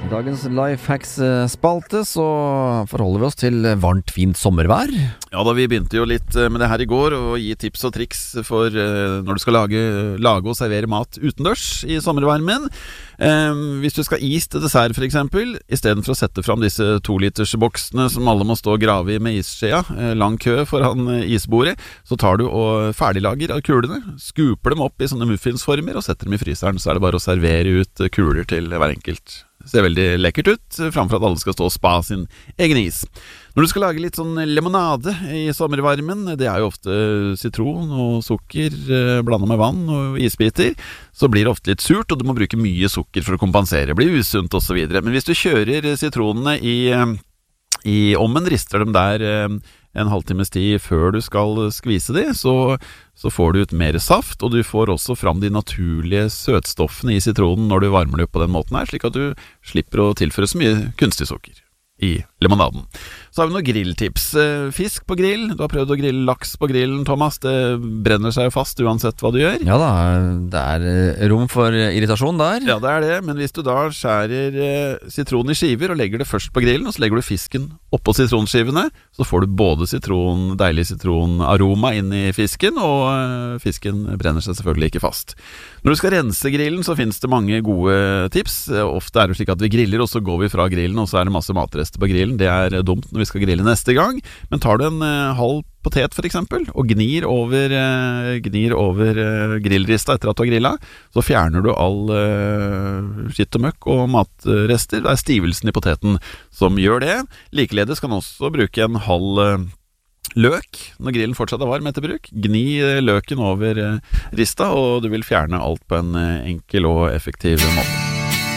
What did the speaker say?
Dagens Lifehacks-spalte, så forholder vi oss til varmt, fint sommervær. Ja da, vi begynte jo litt med det her i går, å gi tips og triks for når du skal lage og servere mat utendørs i sommervarmen. Hvis du skal is til dessert for eksempel, i stedet for å sette fram disse 2-litersboksene som alle må stå og grave i med isskjea, lang kø foran isbordet, så tar du og ferdiglager av kulene, skuper dem opp i sånne muffinsformer og setter dem i fryseren, så er det bare å servere ut kuler til hver enkelt. Det ser veldig lekkert ut, framfor at alle skal stå og spa sin egen is. Når du skal lage litt sånn limonade i sommervarmen, det er jo ofte sitron og sukker blandet med vann og isbiter, så blir det ofte litt surt, og du må bruke mye sukker for å kompensere. Det blir usunt og så videre. Men hvis du kjører sitronene i ommen, rister dem der en halvtimes tid før du skal skvise de, så får du ut mer saft, og du får også fram de naturlige søtstoffene i sitronen når du varmer det opp på den måten her, slik at du slipper å tilføre så mye kunstig sukker i limonaden. Så har vi noen grilltips. Fisk på grill. Du har prøvd å grille laks på grillen, Thomas. Det brenner seg jo fast uansett hva du gjør. Ja da, det er rom for irritasjon der. Ja, det er det, men hvis du da skjærer sitron i skiver og legger det først på grillen, og så legger du fisken oppå sitronskivene, så får du både deilig sitronaroma inn i fisken, og fisken brenner seg selvfølgelig ikke fast. Når du skal rense grillen, så finnes det mange gode tips. Ofte er det slik at vi griller, og så går vi fra grillen, og så er det masse matrester på grillen. Det er dumt når vi skal grille neste gang. Men tar du en halv potet for eksempel, og gnir over grillrista etter at du har grillet, så fjerner du all skitt og møkk og matrester. Det er stivelsen i poteten som gjør det. Likeledes kan også bruke en halv løk når grillen fortsatt er varm etter bruk. Gni løken over rista, og du vil fjerne alt på en enkel og effektiv måte.